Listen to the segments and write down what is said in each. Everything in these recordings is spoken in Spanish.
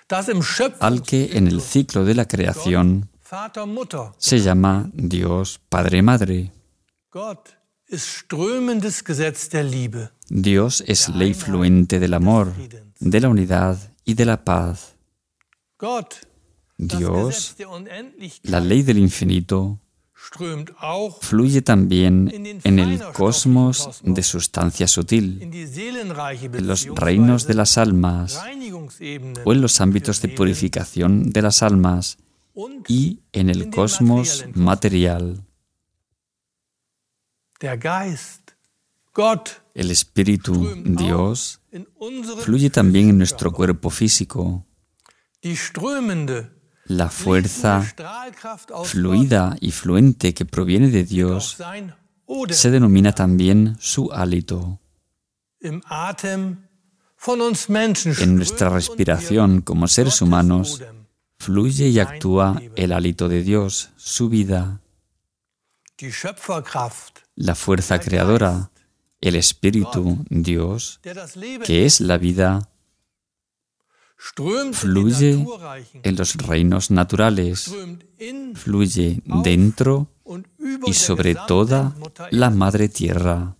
al que en el ciclo de la creación se llama Dios Padre-Madre. Dios es ley fluente del amor, de la unidad y de la paz. Dios, la ley del infinito, fluye también en el cosmos de sustancia sutil, en los reinos de las almas o en los ámbitos de purificación de las almas y en el cosmos material. El Espíritu, Dios, fluye también en nuestro cuerpo físico. La fuerza fluida y fluente que proviene de Dios se denomina también su hálito. En nuestra respiración como seres humanos fluye y actúa el hálito de Dios, su vida. La fuerza creadora, el Espíritu, Dios, que es la vida, fluye en los reinos naturales, fluye dentro y sobre toda la Madre Tierra.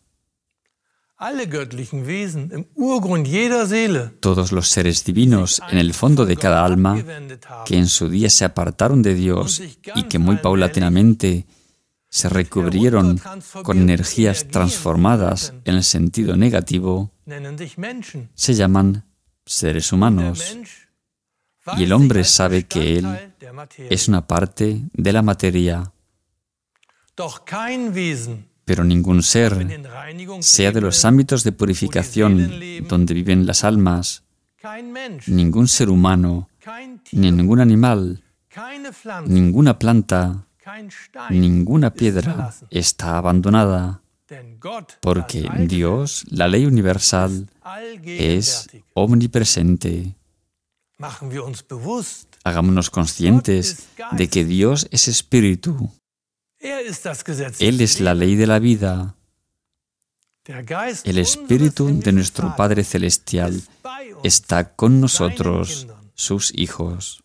Todos los seres divinos en el fondo de cada alma, que en su día se apartaron de Dios y que muy paulatinamente se recubrieron con energías transformadas en el sentido negativo, se llaman seres humanos. Y el hombre sabe que él es una parte de la materia. Pero ningún ser, sea de los ámbitos de purificación donde viven las almas, ningún ser humano, ni ningún animal, ninguna planta, ninguna piedra está abandonada, porque Dios, la ley universal, es omnipresente. Hagámonos conscientes de que Dios es Espíritu. Él es la ley de la vida. El Espíritu de nuestro Padre Celestial está con nosotros, sus hijos.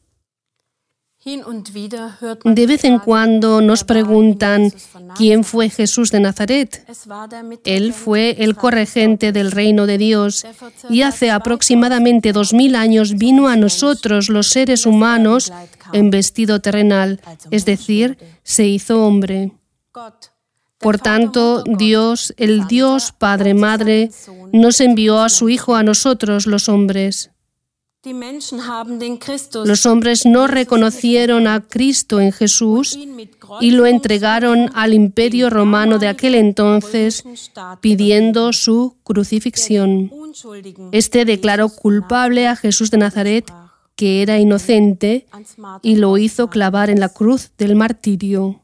De vez en cuando nos preguntan quién fue Jesús de Nazaret. Él fue el corregente del reino de Dios y hace aproximadamente 2000 años vino a nosotros, los seres humanos, en vestido terrenal, es decir, se hizo hombre. Por tanto, Dios, el Dios Padre-Madre, nos envió a su Hijo a nosotros, los hombres. Los hombres no reconocieron a Cristo en Jesús y lo entregaron al imperio romano de aquel entonces, pidiendo su crucifixión. Este declaró culpable a Jesús de Nazaret, que era inocente, y lo hizo clavar en la cruz del martirio.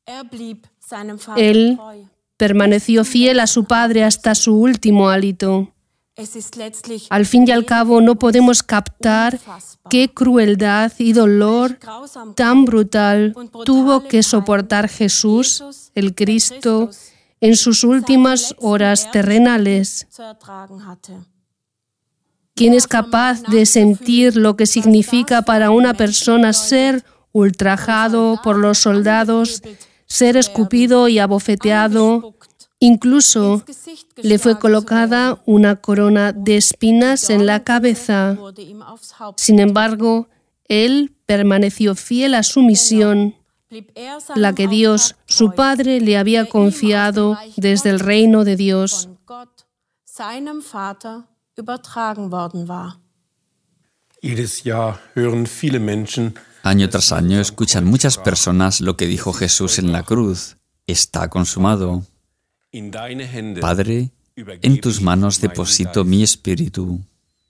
Él permaneció fiel a su Padre hasta su último hálito. Al fin y al cabo, no podemos captar qué crueldad y dolor tan brutal tuvo que soportar Jesús, el Cristo, en sus últimas horas terrenales. ¿Quién es capaz de sentir lo que significa para una persona ser ultrajado por los soldados, ser escupido y abofeteado? Incluso le fue colocada una corona de espinas en la cabeza. Sin embargo, él permaneció fiel a su misión, la que Dios, su Padre, le había confiado desde el reino de Dios. Año tras año escuchan muchas personas lo que dijo Jesús en la cruz: está consumado. Padre, en tus manos deposito mi espíritu.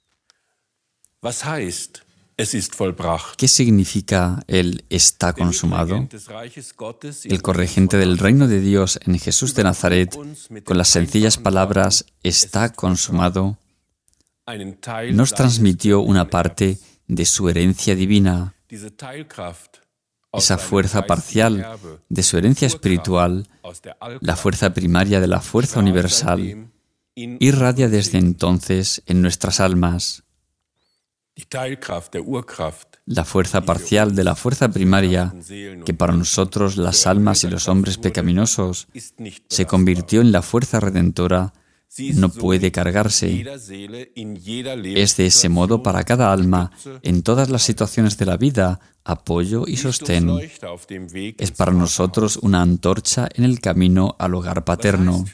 ¿Qué significa el está consumado? El corregente del reino de Dios en Jesús de Nazaret, con las sencillas palabras está consumado, nos transmitió una parte de su herencia divina. Esa fuerza parcial de su herencia espiritual, la fuerza primaria de la fuerza universal, irradia desde entonces en nuestras almas. La fuerza parcial de la fuerza primaria, que para nosotros, las almas y los hombres pecaminosos, se convirtió en la fuerza redentora, no puede cargarse. Es de ese modo para cada alma, en todas las situaciones de la vida, apoyo y sostén. Es para nosotros una antorcha en el camino al hogar paterno.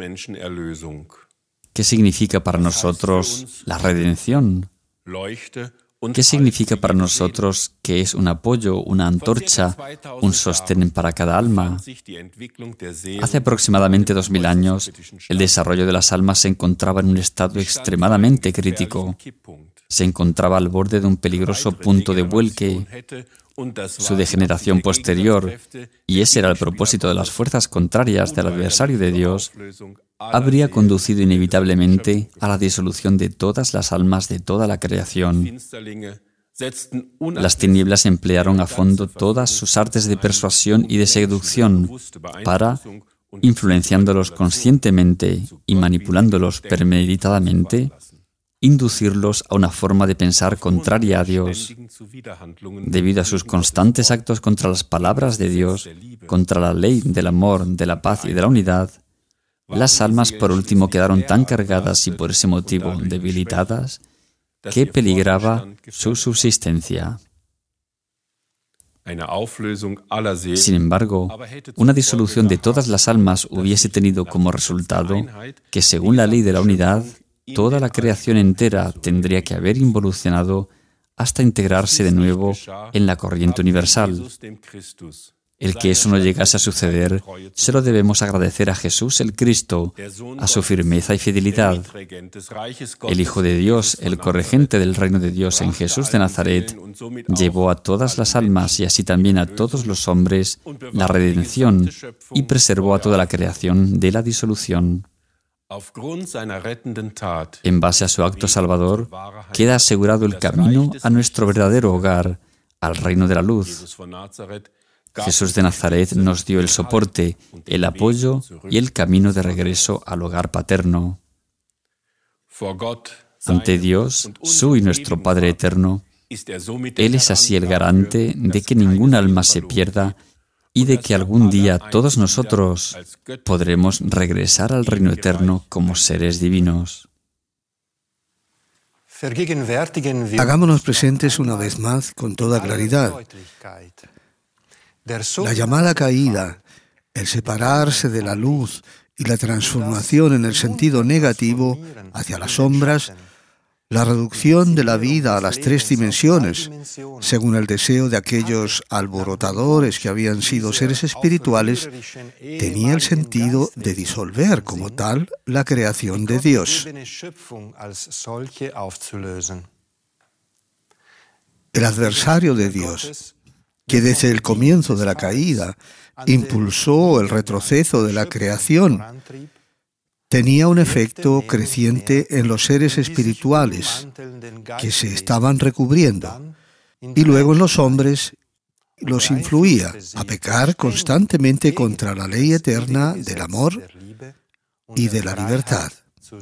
¿Qué significa para nosotros la redención? ¿Qué significa para nosotros que es un apoyo, una antorcha, un sostén para cada alma? Hace aproximadamente 2000 años, el desarrollo de las almas se encontraba en un estado extremadamente crítico. Se encontraba al borde de un peligroso punto de vuelque. Su degeneración posterior, y ese era el propósito de las fuerzas contrarias del adversario de Dios, habría conducido inevitablemente a la disolución de todas las almas de toda la creación. Las tinieblas emplearon a fondo todas sus artes de persuasión y de seducción para, influenciándolos conscientemente y manipulándolos premeditadamente, inducirlos a una forma de pensar contraria a Dios. Debido a sus constantes actos contra las palabras de Dios, contra la ley del amor, de la paz y de la unidad, las almas por último quedaron tan cargadas y por ese motivo debilitadas que peligraba su subsistencia. Sin embargo, una disolución de todas las almas hubiese tenido como resultado que, según la ley de la unidad, toda la creación entera tendría que haber involucionado hasta integrarse de nuevo en la corriente universal. El que eso no llegase a suceder, se lo debemos agradecer a Jesús el Cristo, a su firmeza y fidelidad. El Hijo de Dios, el corregente del reino de Dios en Jesús de Nazaret, llevó a todas las almas y así también a todos los hombres la redención y preservó a toda la creación de la disolución. En base a su acto salvador, queda asegurado el camino a nuestro verdadero hogar, al reino de la luz. Jesús de Nazaret nos dio el soporte, el apoyo y el camino de regreso al hogar paterno. Ante Dios, su y nuestro Padre eterno, Él es así el garante de que ningún alma se pierda y de que algún día todos nosotros podremos regresar al reino eterno como seres divinos. Hagámonos presentes una vez más con toda claridad. La llamada caída, el separarse de la luz y la transformación en el sentido negativo hacia las sombras, la reducción de la vida a las 3 dimensiones, según el deseo de aquellos alborotadores que habían sido seres espirituales, tenía el sentido de disolver como tal la creación de Dios. El adversario de Dios, que desde el comienzo de la caída impulsó el retroceso de la creación, tenía un efecto creciente en los seres espirituales que se estaban recubriendo y luego en los hombres los influía a pecar constantemente contra la ley eterna del amor y de la libertad.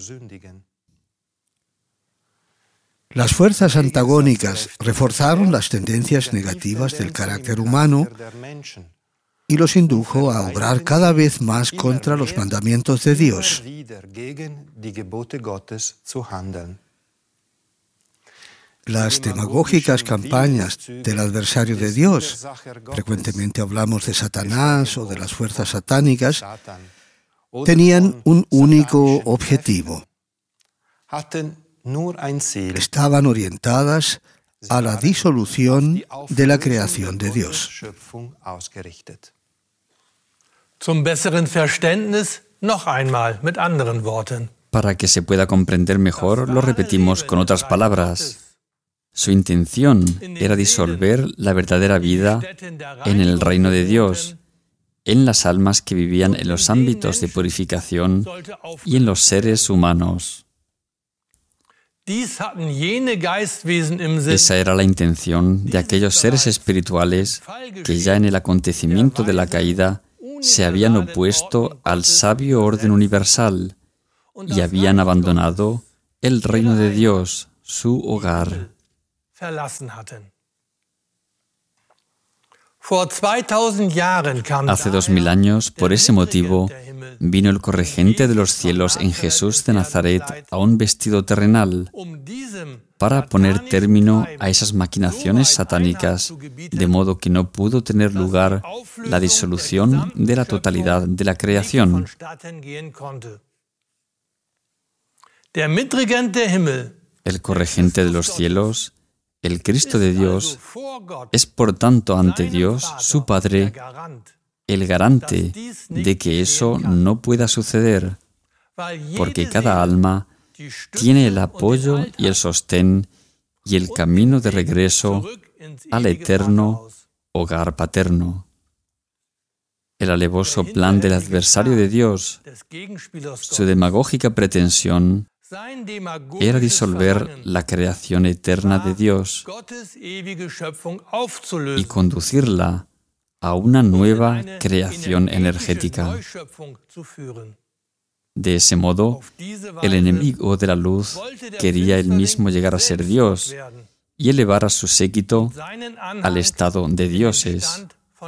Las fuerzas antagónicas reforzaron las tendencias negativas del carácter humano y los indujo a obrar cada vez más contra los mandamientos de Dios. Las demagógicas campañas del adversario de Dios, frecuentemente hablamos de Satanás o de las fuerzas satánicas, tenían un único objetivo. Estaban orientadas a la disolución de la creación de Dios. Zum besseren Verständnis noch einmal mit anderen Worten. Para que se pueda comprender mejor, lo repetimos con otras palabras. Su intención era disolver la verdadera vida en el reino de Dios, en las almas que vivían en los ámbitos de purificación y en los seres humanos. Esa era la intención de aquellos seres espirituales que ya en el acontecimiento de la caída se habían opuesto al sabio orden universal y habían abandonado el reino de Dios, su hogar. verlassen hatten. Hace 2000 años, por ese motivo, vino el corregente de los cielos en Jesús de Nazaret a un vestido terrenal para poner término a esas maquinaciones satánicas, de modo que no pudo tener lugar la disolución de la totalidad de la creación. El corregente de los cielos, el Cristo de Dios, es por tanto ante Dios, su Padre, el garante de que eso no pueda suceder, porque cada alma tiene el apoyo y el sostén y el camino de regreso al eterno hogar paterno. El alevoso plan del adversario de Dios, su demagógica pretensión, era disolver la creación eterna de Dios y conducirla a una nueva creación energética. De ese modo, el enemigo de la luz quería él mismo llegar a ser Dios y elevar a su séquito al estado de dioses.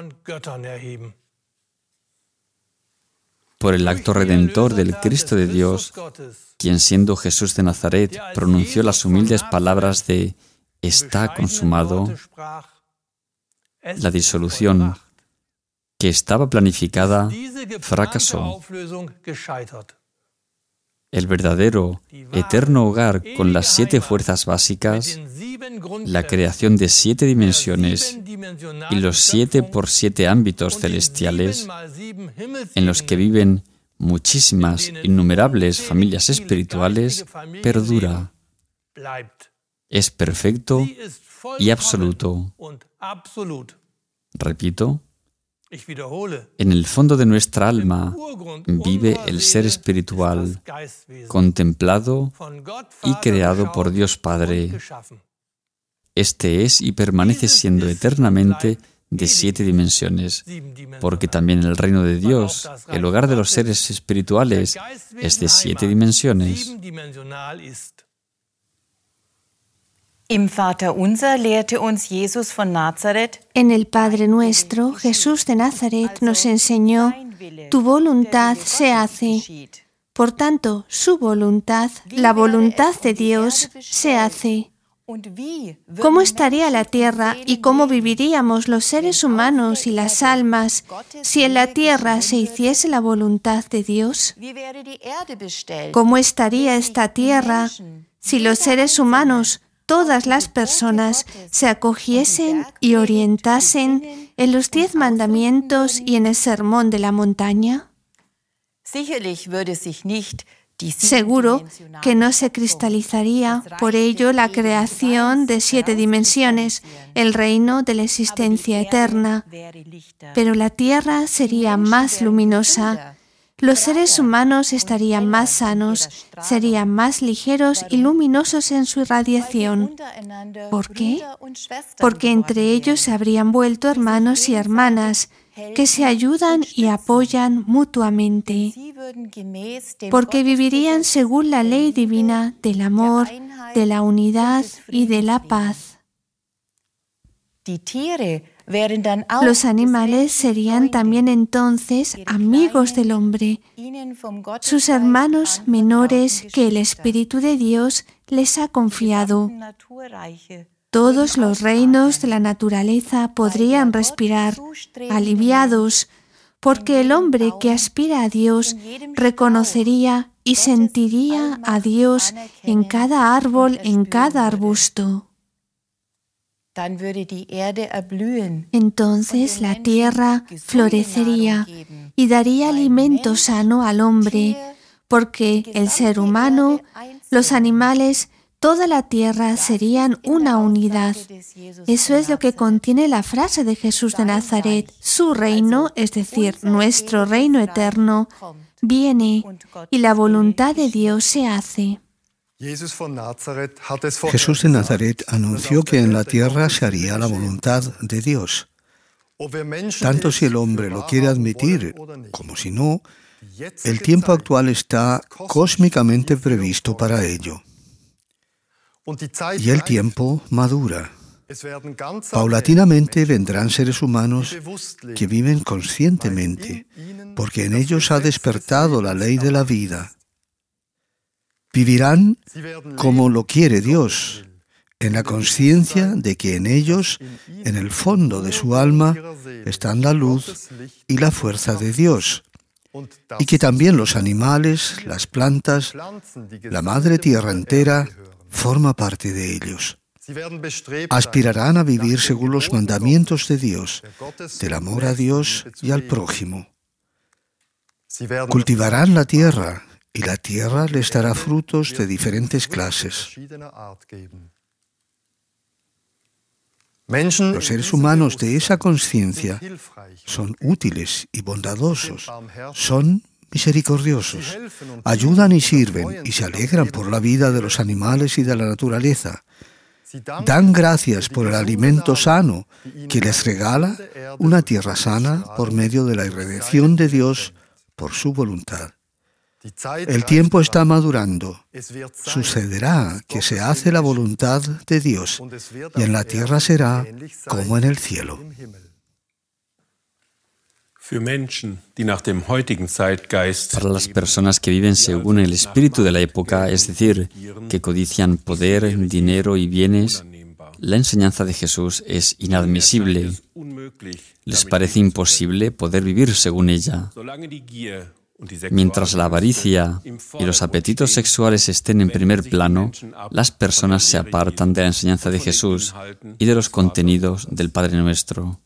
Por el acto redentor del Cristo de Dios, quien siendo Jesús de Nazaret pronunció las humildes palabras de «está consumado», la disolución que estaba planificada fracasó. El verdadero, eterno hogar con las 7 fuerzas básicas, la creación de 7 dimensiones y los 7 por 7 ámbitos celestiales en los que viven muchísimas, innumerables familias espirituales, perdura. Es perfecto y absoluto. Repito, en el fondo de nuestra alma vive el ser espiritual, contemplado y creado por Dios Padre. Este es y permanece siendo eternamente de 7 dimensiones, porque también el reino de Dios, el hogar de los seres espirituales, es de 7 dimensiones. Im Vaterunser lehrte uns Jesus von Nazareth. En el Padre Nuestro, Jesús de Nazaret nos enseñó: tu voluntad se hace. Por tanto, su voluntad, la voluntad de Dios, se hace. ¿Cómo estaría la tierra y cómo viviríamos los seres humanos y las almas si en la tierra se hiciese la voluntad de Dios? ¿Cómo estaría esta tierra si los seres humanos, todas las personas, se acogiesen y orientasen en los 10 mandamientos y en el sermón de la montaña? Seguro que no se cristalizaría por ello la creación de 7 dimensiones, el reino de la existencia eterna, pero la tierra sería más luminosa. Los seres humanos estarían más sanos, serían más ligeros y luminosos en su irradiación. ¿Por qué? Porque entre ellos se habrían vuelto hermanos y hermanas que se ayudan y apoyan mutuamente, porque vivirían según la ley divina del amor, de la unidad y de la paz. Los animales serían también entonces amigos del hombre, sus hermanos menores que el Espíritu de Dios les ha confiado. Todos los reinos de la naturaleza podrían respirar aliviados, porque el hombre que aspira a Dios reconocería y sentiría a Dios en cada árbol, en cada arbusto. Entonces la tierra florecería y daría alimento sano al hombre, porque el ser humano, los animales, toda la tierra serían una unidad. Eso es lo que contiene la frase de Jesús de Nazaret: su reino, es decir, nuestro reino eterno, viene y la voluntad de Dios se hace. Jesús de Nazaret anunció que en la tierra se haría la voluntad de Dios. Tanto si el hombre lo quiere admitir como si no, el tiempo actual está cósmicamente previsto para ello. y el tiempo madura. Paulatinamente vendrán seres humanos que viven conscientemente, porque en ellos ha despertado la ley de la vida. Vivirán como lo quiere Dios, en la conciencia de que en ellos, en el fondo de su alma, están la luz y la fuerza de Dios, y que también los animales, las plantas, la madre tierra entera, forma parte de ellos. Aspirarán a vivir según los mandamientos de Dios, del amor a Dios y al prójimo. Cultivarán la tierra, y la tierra les dará frutos de diferentes clases. Los seres humanos de esa conciencia son útiles y bondadosos, son misericordiosos, ayudan y sirven y se alegran por la vida de los animales y de la naturaleza. Dan gracias por el alimento sano que les regala una tierra sana por medio de la irradiación de Dios por su voluntad. El tiempo está madurando. Sucederá que se hace la voluntad de Dios y en la tierra será como en el cielo. Para las personas que viven según el espíritu de la época, es decir, que codician poder, dinero y bienes, la enseñanza de Jesús es inadmisible. Les parece imposible poder vivir según ella. Mientras la avaricia y los apetitos sexuales estén en primer plano, las personas se apartan de la enseñanza de Jesús y de los contenidos del Padre Nuestro.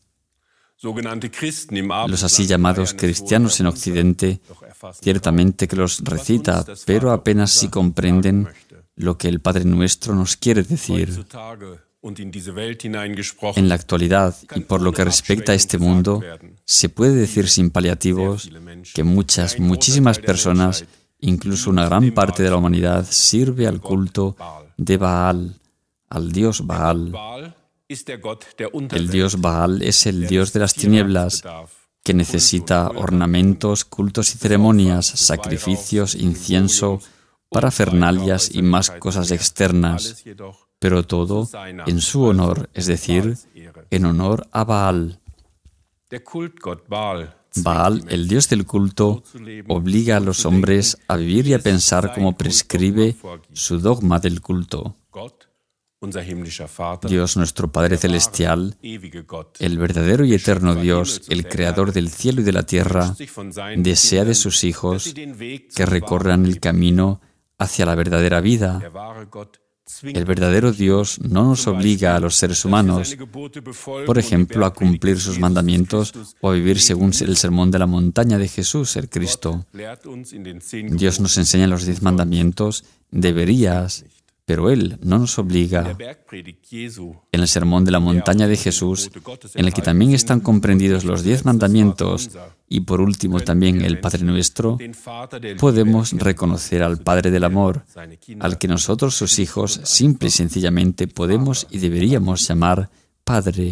Los así llamados cristianos en Occidente, ciertamente que los recita, pero apenas si comprenden lo que el Padre Nuestro nos quiere decir. En la actualidad, y por lo que respecta a este mundo, se puede decir sin paliativos que muchísimas personas, incluso una gran parte de la humanidad, sirve al culto de Baal, al dios Baal. El dios Baal es el dios de las tinieblas, que necesita ornamentos, cultos y ceremonias, sacrificios, incienso, parafernalias y más cosas externas, pero todo en su honor, es decir, en honor a Baal. Baal, el dios del culto, obliga a los hombres a vivir y a pensar como prescribe su dogma del culto. Dios nuestro Padre Celestial, el verdadero y eterno Dios, el Creador del cielo y de la tierra, desea de sus hijos que recorran el camino hacia la verdadera vida. El verdadero Dios no nos obliga a los seres humanos, por ejemplo, a cumplir sus mandamientos o a vivir según el sermón de la montaña de Jesús, el Cristo. Dios nos enseña en los 10 mandamientos, deberías, pero Él no nos obliga. En el sermón de la montaña de Jesús, en el que también están comprendidos los 10 mandamientos y por último también el Padre Nuestro, podemos reconocer al Padre del amor, al que nosotros sus hijos simple y sencillamente podemos y deberíamos llamar Padre.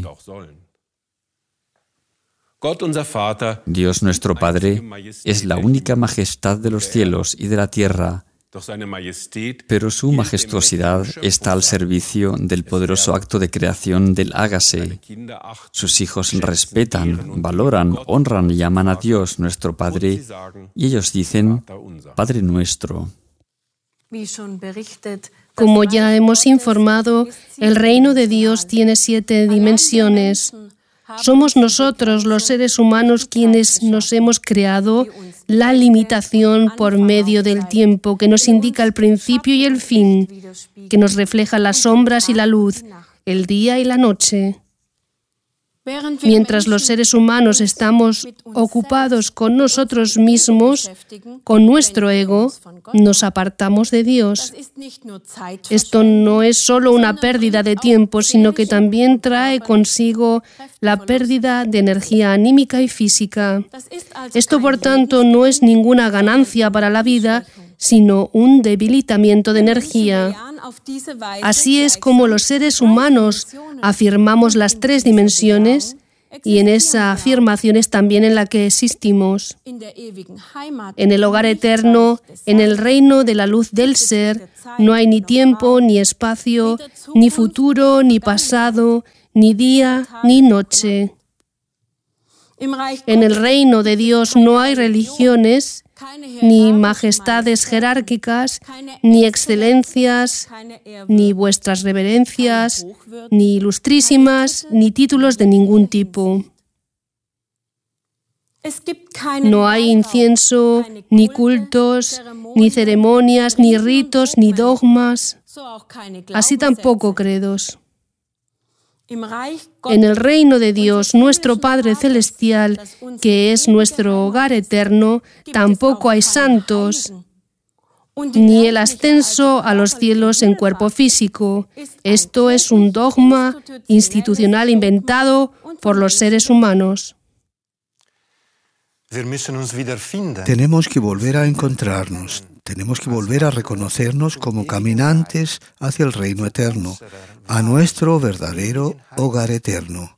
Dios nuestro Padre es la única majestad de los cielos y de la tierra, pero su majestuosidad está al servicio del poderoso acto de creación del hágase. Sus hijos respetan, valoran, honran y aman a Dios, nuestro Padre, y ellos dicen, Padre nuestro. Como ya hemos informado, el reino de Dios tiene 7 dimensiones. Somos nosotros, los seres humanos, quienes nos hemos creado la limitación por medio del tiempo, que nos indica el principio y el fin, que nos refleja las sombras y la luz, el día y la noche. Mientras los seres humanos estamos ocupados con nosotros mismos, con nuestro ego, nos apartamos de Dios. Esto no es solo una pérdida de tiempo, sino que también trae consigo la pérdida de energía anímica y física. Esto, por tanto, no es ninguna ganancia para la vida, sino un debilitamiento de energía. Así es como los seres humanos afirmamos las 3 dimensiones, y en esa afirmación es también en la que existimos. En el hogar eterno, en el reino de la luz del ser, no hay ni tiempo, ni espacio, ni futuro, ni pasado, ni día, ni noche. En el reino de Dios no hay religiones, ni majestades jerárquicas, ni excelencias, ni vuestras reverencias, ni ilustrísimas, ni títulos de ningún tipo. No hay incienso, ni cultos, ni ceremonias, ni ritos, ni dogmas, así tampoco credos. En el reino de Dios, nuestro Padre Celestial, que es nuestro hogar eterno, tampoco hay santos, ni el ascenso a los cielos en cuerpo físico. Esto es un dogma institucional inventado por los seres humanos. Tenemos que volver a encontrarnos. Tenemos que volver a reconocernos como caminantes hacia el reino eterno, a nuestro verdadero hogar eterno.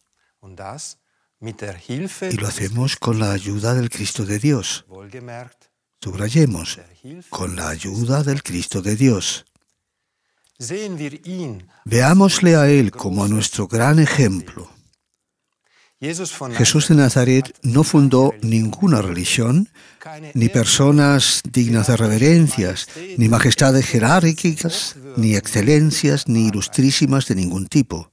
Y lo hacemos con la ayuda del Cristo de Dios. Subrayemos, con la ayuda del Cristo de Dios. Veámosle a Él como a nuestro gran ejemplo. Jesús de Nazaret no fundó ninguna religión, ni personas dignas de reverencias, ni majestades jerárquicas, ni excelencias, ni ilustrísimas de ningún tipo.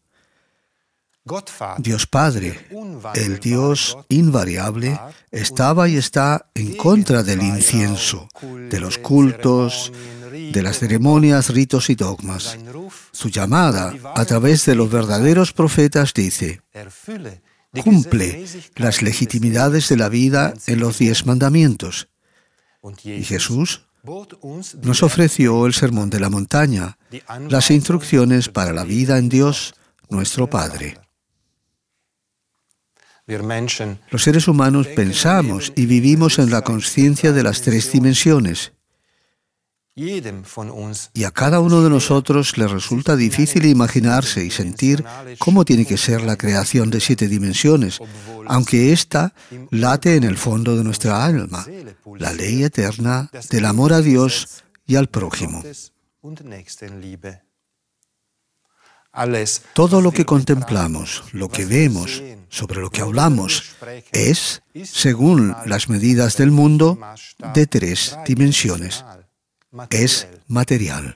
Dios Padre, el Dios invariable, estaba y está en contra del incienso, de los cultos, de las ceremonias, ritos y dogmas. Su llamada, a través de los verdaderos profetas, dice: cumple las legitimidades de la vida en los 10 mandamientos. Y Jesús nos ofreció el Sermón de la Montaña, las instrucciones para la vida en Dios, nuestro Padre. Los seres humanos pensamos y vivimos en la conciencia de las 3 dimensiones. Y a cada uno de nosotros le resulta difícil imaginarse y sentir cómo tiene que ser la creación de 7 dimensiones, aunque ésta late en el fondo de nuestra alma, la ley eterna del amor a Dios y al prójimo. Todo lo que contemplamos, lo que vemos, sobre lo que hablamos, es, según las medidas del mundo, de 3 dimensiones. Es material.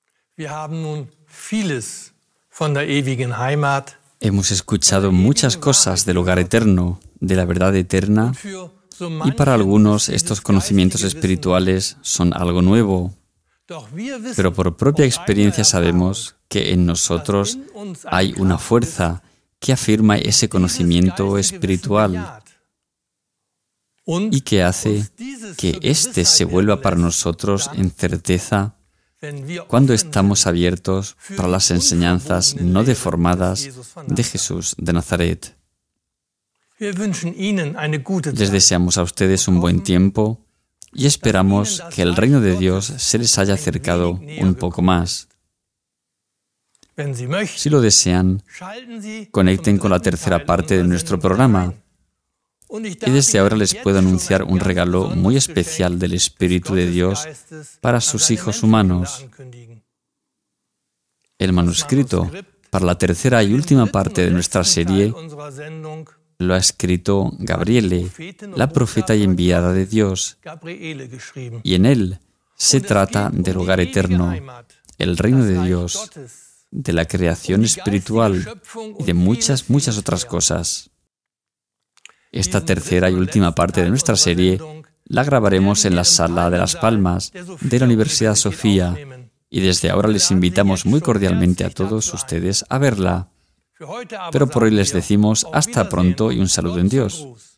Hemos escuchado muchas cosas del hogar eterno, de la verdad eterna, y para algunos estos conocimientos espirituales son algo nuevo. Pero por propia experiencia sabemos que en nosotros hay una fuerza que afirma ese conocimiento espiritual y que hace que éste se vuelva para nosotros en certeza cuando estamos abiertos para las enseñanzas no deformadas de Jesús de Nazaret. Les deseamos a ustedes un buen tiempo y esperamos que el reino de Dios se les haya acercado un poco más. Si lo desean, conecten con la tercera parte de nuestro programa. Y desde ahora les puedo anunciar un regalo muy especial del Espíritu de Dios para sus hijos humanos. El manuscrito para la tercera y última parte de nuestra serie lo ha escrito Gabriele, la profeta y enviada de Dios. Y en él se trata del hogar eterno, el reino de Dios, de la creación espiritual y de muchas, muchas otras cosas. Esta tercera y última parte de nuestra serie la grabaremos en la Sala de las Palmas de la Universidad Sofía y desde ahora les invitamos muy cordialmente a todos ustedes a verla. Pero por hoy les decimos hasta pronto y un saludo en Dios.